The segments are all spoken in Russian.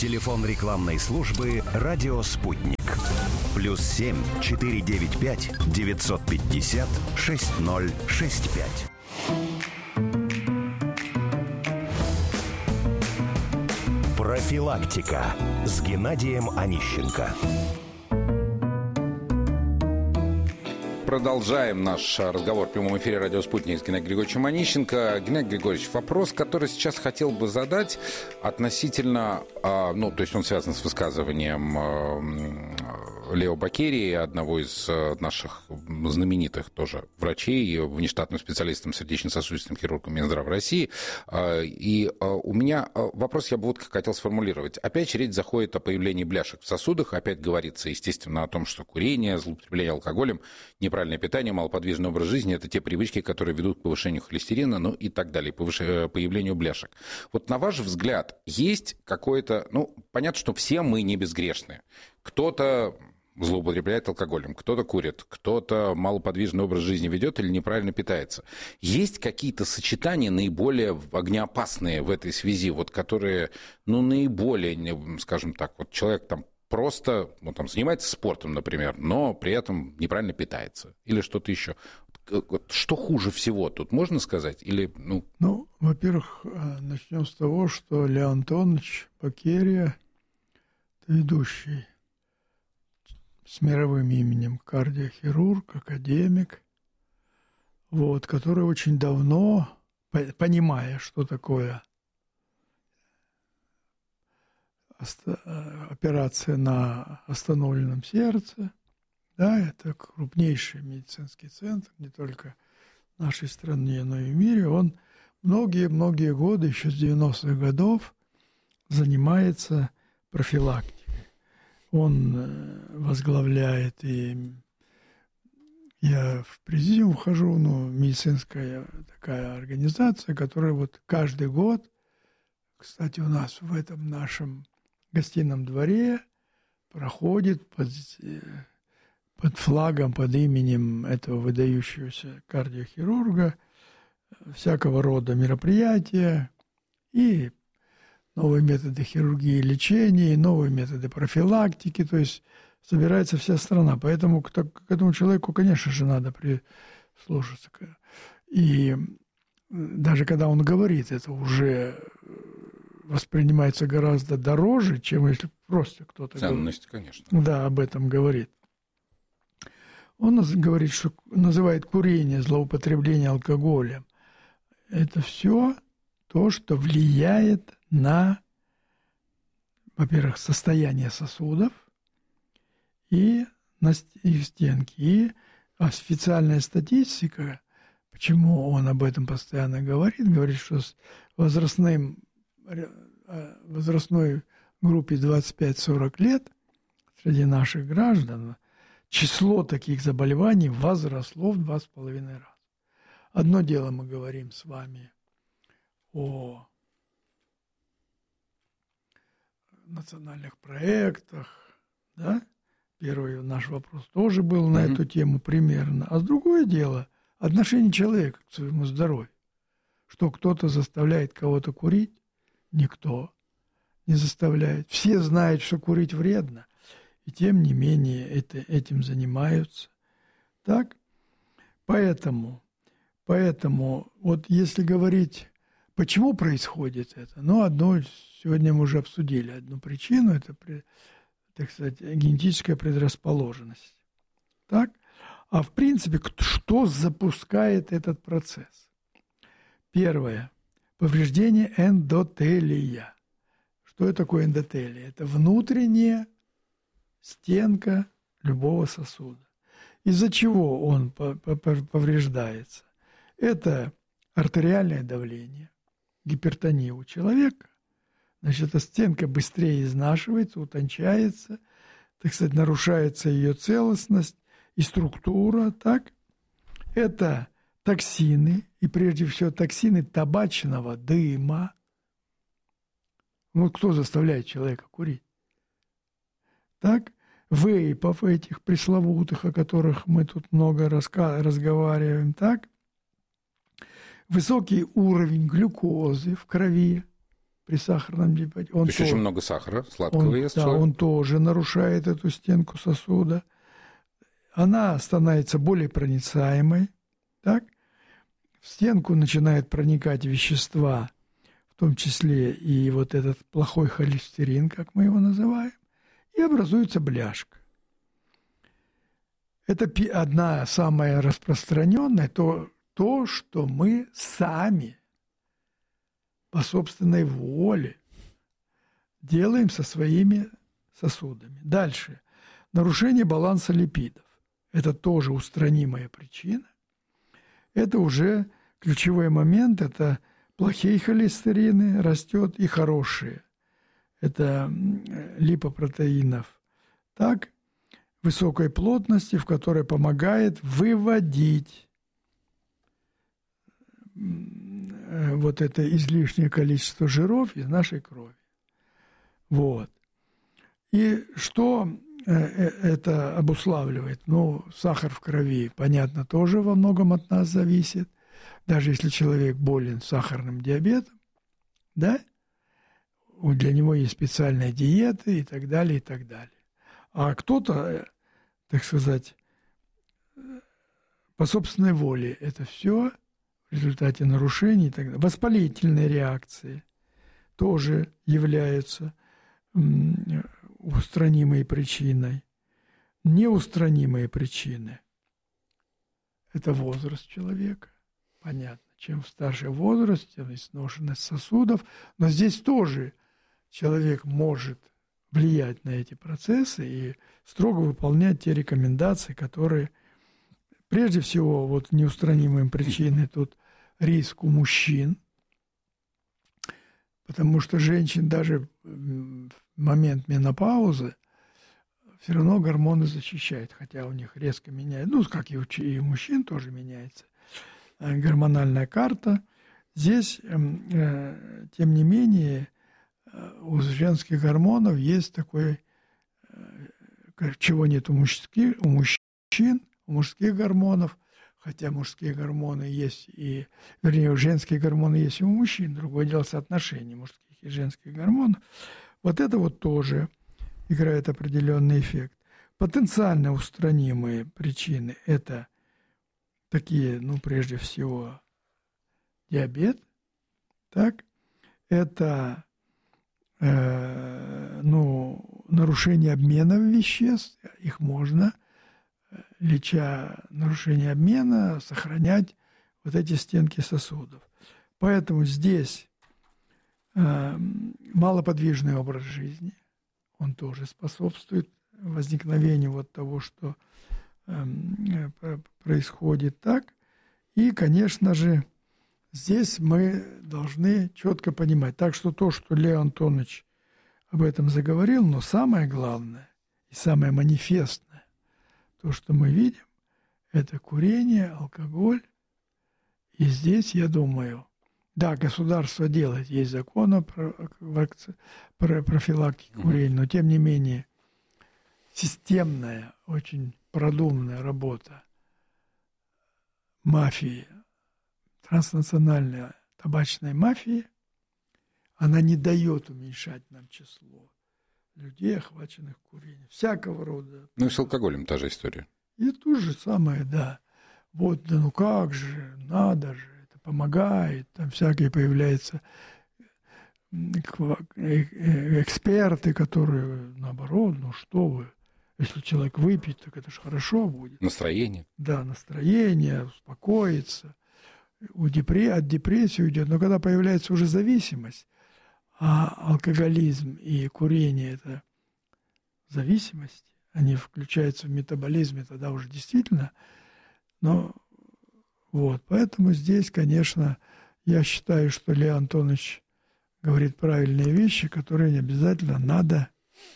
Телефон рекламной службы «Радио Спутник». +7 495 950 6065. Профилактика с Геннадием Онищенко. Продолжаем наш разговор в прямом эфире «Радио Спутник» с Геннадием Григорьевичем Онищенко. Геннадий Григорьевич, вопрос, который сейчас хотел бы задать относительно, то есть он связан с высказыванием Лео Бакерии, одного из наших знаменитых тоже врачей, внештатным специалистом, сердечно-сосудистым хирургом Минздрава России. И у меня вопрос я бы вот как хотел сформулировать. Опять речь заходит о появлении бляшек в сосудах. Опять говорится, естественно, о том, что курение, злоупотребление алкоголем, неправильное питание, малоподвижный образ жизни – это те привычки, которые ведут к повышению холестерина, ну и так далее, появлению бляшек. Вот на ваш взгляд, есть какое-то... понятно, что все мы не безгрешны. Кто-то злоупотребляет алкоголем, кто-то курит, кто-то малоподвижный образ жизни ведет или неправильно питается. Есть какие-то сочетания наиболее огнеопасные в этой связи, вот которые, наиболее, скажем так, вот человек там просто, занимается спортом, например, но при этом неправильно питается или что-то еще. Что хуже всего тут, можно сказать? Или, во-первых, начнем с того, что Леон Антонович Бакерия, ведущий с мировым именем кардиохирург, академик, который очень давно, понимая, что такое операция на остановленном сердце, это крупнейший медицинский центр, не только в нашей стране, но и в мире, он многие-многие годы, еще с 90-х годов, занимается профилактикой. Он возглавляет, и я в президиум вхожу, медицинская такая организация, которая каждый год, кстати, у нас в этом нашем гостином дворе проходит под флагом, под именем этого выдающегося кардиохирурга всякого рода мероприятия и новые методы хирургии и лечения, новые методы профилактики, то есть собирается вся страна. Поэтому к этому человеку, конечно же, надо прислушаться. И даже когда он говорит, это уже воспринимается гораздо дороже, чем если просто кто-то ценность, конечно. об этом говорит. Он говорит, что называет курение, злоупотребление алкоголем. Это все то, что влияет на, во-первых, состояние сосудов и на их стенки. И официальная статистика, почему он об этом постоянно говорит, что с возрастной группе 25-40 лет среди наших граждан число таких заболеваний возросло в 2,5 раза. Одно дело мы говорим с вами о национальных проектах, Первый наш вопрос тоже был на эту тему примерно. А другое дело – отношение человека к своему здоровью. Что кто-то заставляет кого-то курить? Никто не заставляет. Все знают, что курить вредно, и тем не менее этим занимаются. Так? Поэтому вот если говорить, почему происходит это, одну сегодня мы уже обсудили, одну причину, это, так сказать, генетическая предрасположенность. Так? А в принципе, что запускает этот процесс? Первое. Повреждение эндотелия. Что это такое эндотелия? Это внутренняя стенка любого сосуда. Из-за чего он повреждается? Это артериальное давление, гипертония у человека. Значит, эта стенка быстрее изнашивается, утончается, так сказать, нарушается ее целостность и структура, так? Это токсины, и прежде всего токсины табачного дыма. Кто заставляет человека курить? Так? Вейпов этих пресловутых, о которых мы тут много разговариваем, так? Высокий уровень глюкозы в крови, при сахарном диабете. То есть очень много сахара, сладкого ест человек. Да, он тоже нарушает эту стенку сосуда. Она становится более проницаемой. Так? В стенку начинают проникать вещества, в том числе и вот этот плохой холестерин, как мы его называем, и образуется бляшка. Это одна самая распространенная, то, что мы сами по собственной воле делаем со своими сосудами. Дальше. Нарушение баланса липидов. Это тоже устранимая причина. Это уже ключевой момент. Это плохие холестерины растет и хорошие. Это липопротеинов. Так, высокой плотности, в которой помогает выводить вот это излишнее количество жиров из нашей крови. Вот. И что это обуславливает? Ну, сахар в крови, понятно, тоже во многом от нас зависит. Даже если человек болен сахарным диабетом, да, для него есть специальные диеты и так далее, и так далее. А кто-то, так сказать, по собственной воле это все в результате нарушений и так далее. Воспалительные реакции тоже являются устранимой причиной. Неустранимые причины – это возраст человека. Понятно. Чем старше возраст, тем изношенность сосудов. Но здесь тоже человек может влиять на эти процессы и строго выполнять те рекомендации, которые, прежде всего, вот неустранимые причины тут риск у мужчин, потому что женщин даже в момент менопаузы все равно гормоны защищают, хотя у них резко меняется, ну, как и у мужчин тоже меняется гормональная карта. Здесь, тем не менее, у женских гормонов есть такой, чего нет у мужчин, у мужских гормонов, хотя мужские гормоны есть и, вернее, женские гормоны есть и у мужчин, другое дело соотношение мужских и женских гормонов. Вот это вот тоже играет определенный эффект. Потенциально устранимые причины – это такие, ну, прежде всего, диабет, так, это нарушение обмена веществ, их можно, леча нарушение обмена, сохранять вот эти стенки сосудов. Поэтому здесь малоподвижный образ жизни, он тоже способствует возникновению вот того, что происходит так. И, конечно же, здесь мы должны четко понимать. Так что то, что Лео Антонович об этом заговорил, но самое главное и самое манифестное, то, что мы видим, это курение, алкоголь. И здесь, я думаю, да, государство делает, есть закон о профилактике курения, но тем не менее системная, очень продуманная работа мафии, транснациональной табачной мафии, она не дает уменьшать нам число людей, охваченных курением. Всякого рода. Ну и с алкоголем та же история. И то же самое, да. Вот, да ну как же, надо же, это помогает. Там всякие появляются эксперты, которые, наоборот, ну что вы, если человек выпьет, так это же хорошо будет. Настроение. Да, настроение, успокоится. От депрессии уйдет. Но когда появляется уже зависимость, а алкоголизм и курение – это зависимость, они включаются в метаболизме, тогда уже действительно. Но вот, поэтому здесь, конечно, я считаю, что Лео Антонович говорит правильные вещи, которым обязательно надо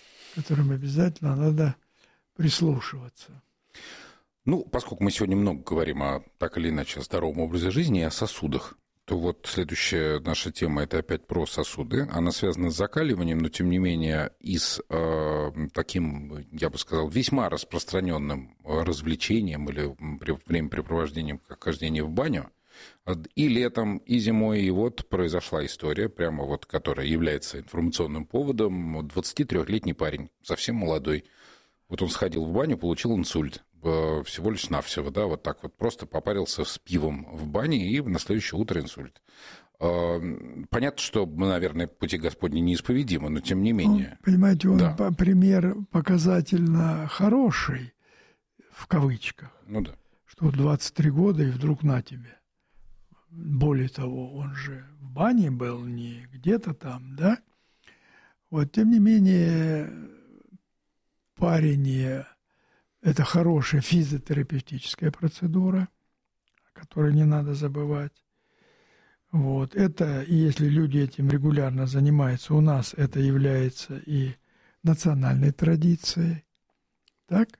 прислушиваться. Ну, поскольку мы сегодня много говорим о, так или иначе, о здоровом образе жизни и о сосудах, то вот следующая наша тема – это опять про сосуды. Она связана с закаливанием, но, тем не менее, и с таким, я бы сказал, весьма распространенным развлечением или времяпрепровождением, как хождение в баню. И летом, и зимой, и вот произошла история, прямо вот, которая является информационным поводом. 23-летний парень, совсем молодой. Вот он сходил в баню, получил инсульт. Всего лишь навсего, да, вот так вот просто попарился с пивом в бане, и на следующее утро инсульт. Понятно, что мы, наверное, пути Господни неисповедимы, но тем не менее. Понимаете, он пример показательно хороший, в кавычках. Ну да. Что 23 года, и вдруг на тебе. Более того, он же в бане был, не где-то там, да? Вот, тем не менее, парень, это хорошая физиотерапевтическая процедура, о которой не надо забывать. Вот, это, и если люди этим регулярно занимаются, у нас это является и национальной традицией, так?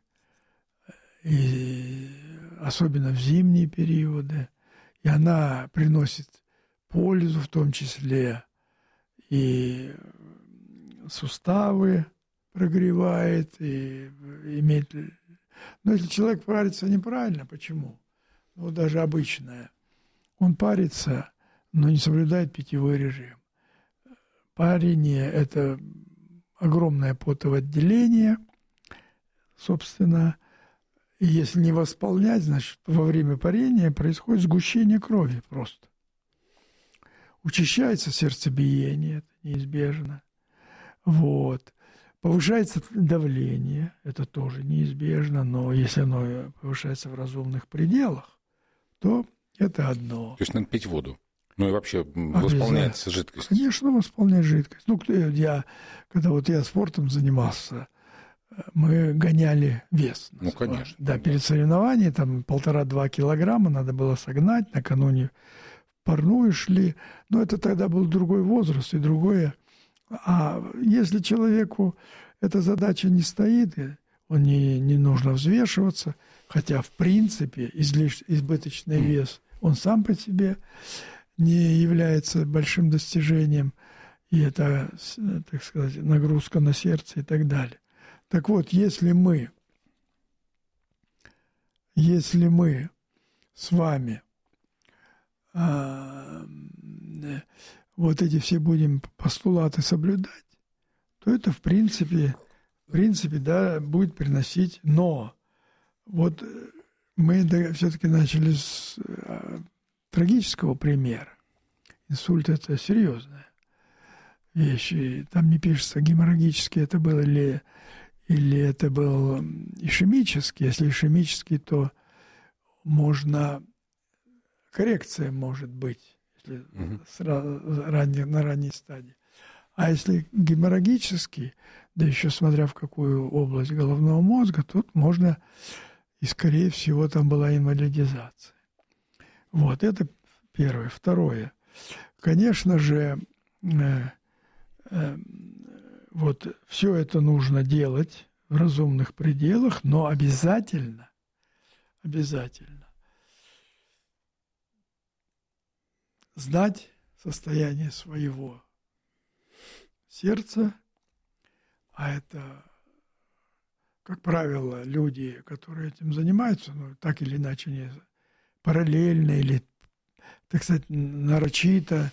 И особенно в зимние периоды. И она приносит пользу, в том числе и суставы прогревает, и имеет... Но если человек парится неправильно, почему? Ну, даже обычное. Он парится, но не соблюдает питьевой режим. Парение – это огромное потоотделение, собственно. И если не восполнять, значит, во время парения происходит сгущение крови просто. Учащается сердцебиение, это неизбежно. Вот. Повышается давление, это тоже неизбежно, но если оно повышается в разумных пределах, то это одно. То есть надо пить воду. Ну и вообще восполнять жидкость. Конечно, восполнять жидкость. Ну, когда вот я спортом занимался, мы гоняли вес. Ну, конечно. Да, перед соревнованием там 1,5-2 килограмма надо было согнать, накануне в парную шли. Но это тогда был другой возраст и другое. А если человеку эта задача не стоит, он не нужно взвешиваться, хотя в принципе избыточный вес, он сам по себе не является большим достижением, и это, так сказать, нагрузка на сердце и так далее. Так вот, если мы с вами вот эти все будем постулаты соблюдать, то это в принципе, да, будет приносить. Но вот мы все-таки начали с трагического примера. Инсульт – это серьезная вещь. И там не пишется, геморрагический это был или это был ишемический. Если ишемический, то коррекция может быть, если на ранней стадии. А если геморрагический, да еще смотря в какую область головного мозга, тут можно, и скорее всего там была инвалидизация. Вот, это первое. Второе. Конечно же, вот все это нужно делать в разумных пределах, но обязательно знать состояние своего сердца, а это, как правило, люди, которые этим занимаются, ну, так или иначе, не параллельно или, так сказать, нарочито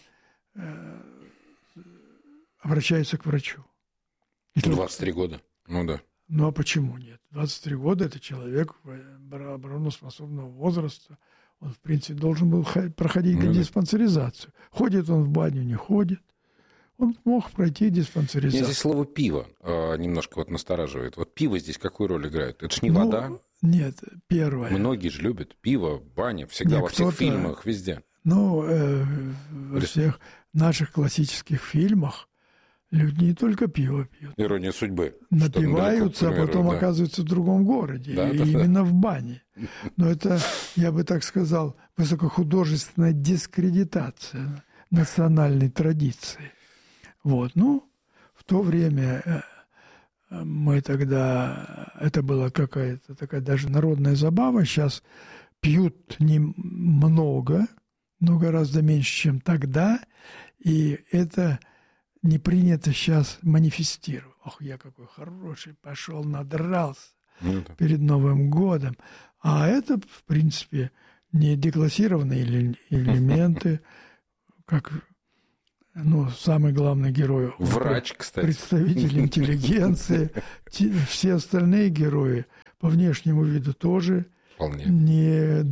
обращаются к врачу. 23 года, ну да. Ну а почему нет? 23 года – это человек обороноспособного возраста. Он, в принципе, должен был проходить диспансеризацию. Ходит он в баню, не ходит. Он мог пройти диспансеризацию. Мне здесь слово «пиво» немножко вот настораживает. Вот пиво здесь какую роль играет? Это ж не вода. Нет, первое. Многие же любят пиво, баня, всегда во всех фильмах, везде. Ну, во всех наших классических фильмах люди не только пиво пьют. «Ирония судьбы». Напиваются, а потом оказываются в другом городе. Именно в бане. Но это, я бы так сказал, высокохудожественная дискредитация национальной традиции. Вот. Ну, в то время мы тогда... Это была какая-то такая даже народная забава. Сейчас пьют немного, но гораздо меньше, чем тогда. И это не принято сейчас манифестировать. Ох, я какой хороший, пошел, надрался перед Новым годом. А это, в принципе, не деклассированные элементы, как самый главный герой. Врач, кстати. Представитель интеллигенции. Все остальные герои по внешнему виду тоже не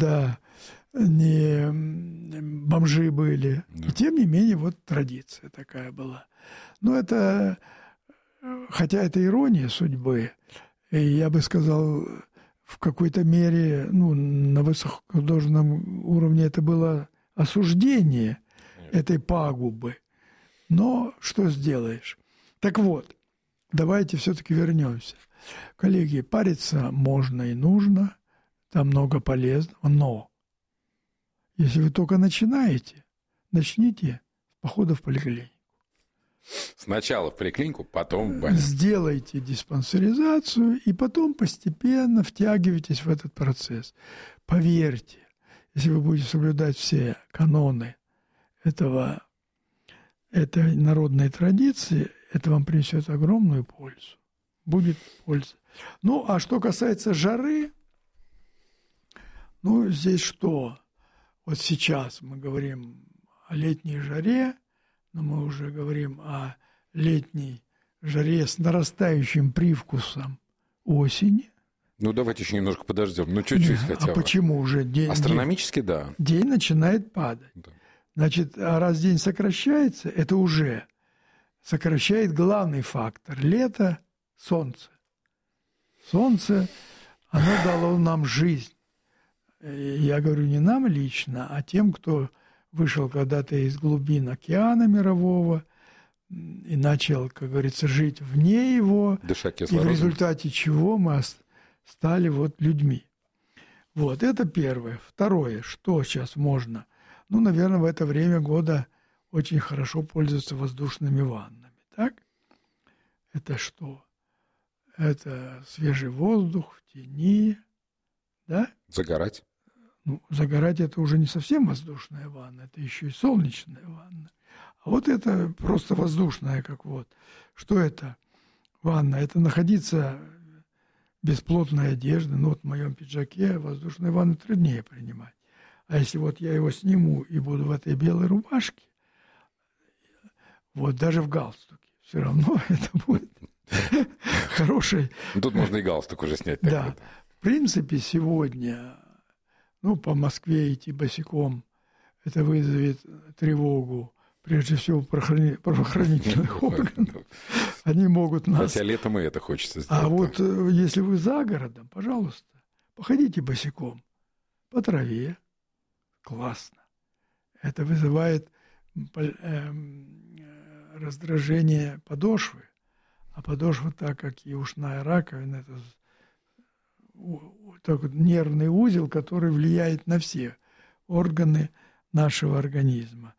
бомжи были. Да. И тем не менее, вот традиция такая была. Но это, хотя это ирония судьбы, и я бы сказал, в какой-то мере, на высокохудожественном уровне это было осуждение этой пагубы. Но что сделаешь? Так вот, давайте все-таки вернемся. Коллеги, париться можно и нужно, там много полезного, но если вы только начинаете, начните с похода в поликлинику. Сначала в поликлинику, потом в больницу. Сделайте диспансеризацию и потом постепенно втягивайтесь в этот процесс. Поверьте, если вы будете соблюдать все каноны этой народной традиции, это вам принесет огромную пользу. Будет польза. А что касается жары, здесь что? Вот сейчас мы говорим о летней жаре, но мы уже говорим о летней жаре с нарастающим привкусом осени. Давайте еще немножко подождем. Чуть-чуть хотя бы. А почему уже день? Астрономически, да. День начинает падать. Да. Значит, раз день сокращается, это уже сокращает главный фактор. Лето – солнце. Солнце, оно дало нам жизнь. Я говорю не нам лично, а тем, кто вышел когда-то из глубин океана мирового и начал, как говорится, жить вне его. Дышать кислородом. И в результате чего мы стали людьми. Это первое. Второе, что сейчас можно? Наверное, в это время года очень хорошо пользоваться воздушными ваннами. Так? Это что? Это свежий воздух в тени. Да? Загорать. Загорать – это уже не совсем воздушная ванна, это еще и солнечная ванна. А это просто воздушная, Что это? Ванна – это находиться без плотной одежды. В моем пиджаке воздушные ванны труднее принимать. А если я его сниму и буду в этой белой рубашке, даже в галстуке, все равно это будет хороший... Тут можно и галстук уже снять. Да. В принципе, сегодня... по Москве идти босиком, это вызовет тревогу, прежде всего, правоохранительных органов. Они могут нас... Хотя летом и это хочется сделать. А если вы за городом, пожалуйста, походите босиком по траве. Классно. Это вызывает раздражение подошвы. А подошва, так как и ушная раковина, это нервный узел, который влияет на все органы нашего организма.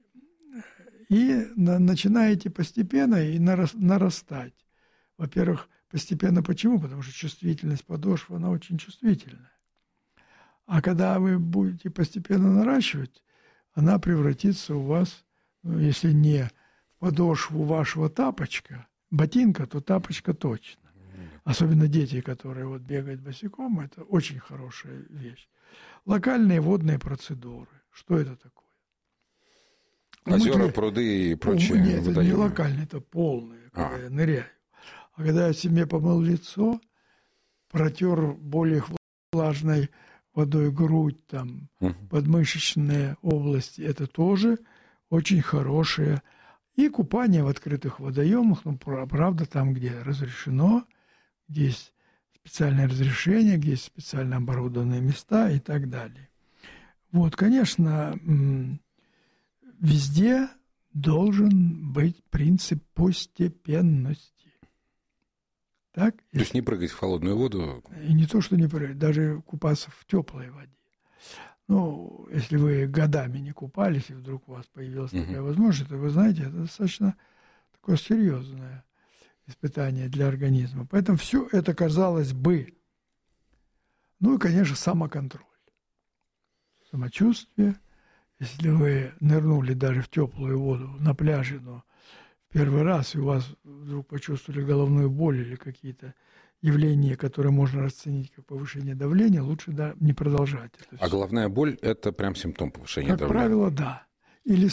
И начинаете постепенно и нарастать. Во-первых, постепенно почему? Потому что чувствительность подошвы, она очень чувствительная. А когда вы будете постепенно наращивать, она превратится у вас, если не в подошву вашего тапочка, ботинка, то тапочка точно. Особенно дети, которые бегают босиком, это очень хорошая вещь. Локальные водные процедуры. Что это такое? Озера, пруды и прочее. Нет, это не локальные, это полные, когда я ныряю. А когда я себе помыл лицо, протер более влажной водой грудь, подмышечные области, это тоже очень хорошее. И купание в открытых водоемах, правда, там, где разрешено, где есть специальное разрешение, где есть специально оборудованные места и так далее. Конечно, везде должен быть принцип постепенности. Так? То есть не прыгать в холодную воду? И не то, что не прыгать, даже купаться в теплой воде. Если вы годами не купались, и вдруг у вас появилась такая возможность, то вы знаете, это достаточно такое серьезное испытание для организма. Поэтому все это, казалось бы, и, конечно, самоконтроль. Самочувствие. Если вы нырнули даже в теплую воду на пляже, но первый раз, и у вас вдруг почувствовали головную боль или какие-то явления, которые можно расценить как повышение давления, лучше не продолжать это А всё. головная боль – это прям симптом повышения Как давления? правило, да. Или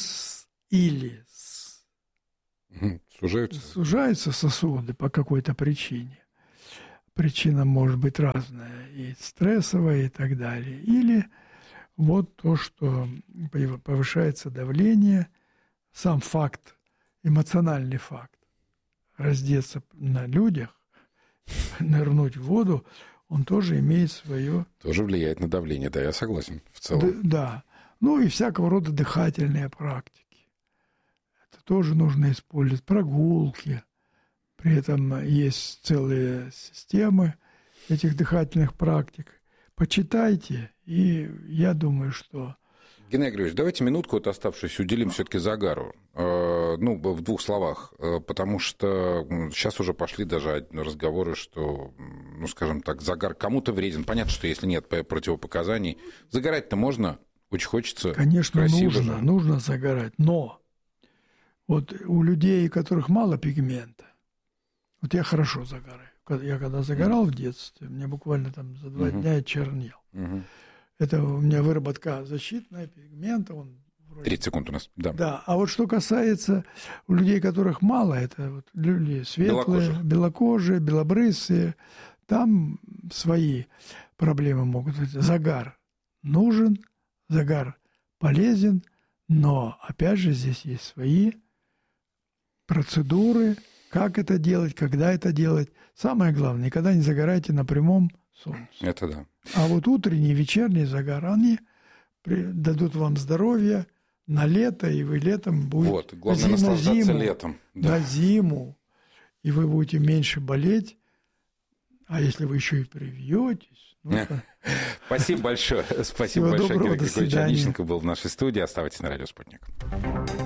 Сужаются? сужаются сосуды по какой-то причине. Причина может быть разная, и стрессовая, и так далее. Или вот то, что повышается давление, сам факт, эмоциональный факт, раздеться на людях, нырнуть в воду, он тоже имеет свое... Тоже влияет на давление, да, я согласен в целом. Да. Ну и всякого рода дыхательные практики. Это тоже нужно использовать. Прогулки. При этом есть целые системы этих дыхательных практик. Почитайте, и я думаю, что... Геннадий Григорьевич, давайте минутку вот оставшуюся уделим все-таки загару. Ну, в двух словах. Потому что сейчас уже пошли даже разговоры, что, ну, скажем так, загар кому-то вреден. Понятно, что если нет противопоказаний. Загорать-то можно, очень хочется. Конечно, красиво же. нужно загорать. Но вот у людей, у которых мало пигмента, вот я хорошо загораю. Я когда загорал в детстве, мне буквально там за 2 дня я чернел. Это у меня выработка защитная, пигмента. Он вроде... 30 секунд у нас, да. Да, а вот что касается у людей, которых мало, это вот люди светлые, белокожие, белобрысые, там свои проблемы могут быть. Загар нужен, загар полезен, но, опять же, здесь есть свои процедуры, как это делать, когда это делать. Самое главное, никогда не загорайте на прямом солнце. Это да. А вот утренний, вечерний загар, они дадут вам здоровье на лето, и вы летом будете... Вот, главное наслаждаться летом. Да. На зиму, и вы будете меньше болеть. А если вы еще и привьетесь... Спасибо большое. Спасибо большое. Геннадий Григорьевич Онищенко был в нашей студии. Оставайтесь на радио «Спутник».